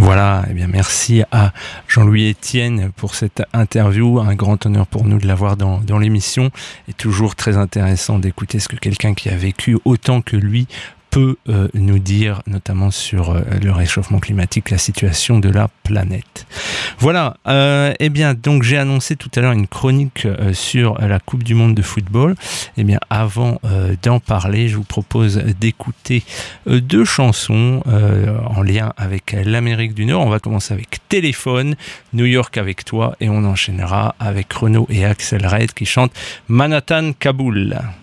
Voilà, eh bien merci à Jean-Louis Etienne pour cette interview. Un grand honneur pour nous de l'avoir dans l'émission. Et toujours très intéressant d'écouter ce que quelqu'un qui a vécu autant que lui peut nous dire, notamment sur le réchauffement climatique, la situation de la planète. Voilà, eh bien, donc j'ai annoncé tout à l'heure une chronique sur la Coupe du Monde de football. Eh bien, avant d'en parler, je vous propose d'écouter deux chansons en lien avec l'Amérique du Nord. On va commencer avec Téléphone, New York avec toi, et on enchaînera avec Renaud et Axel Red qui chantent Manhattan, Kaboul.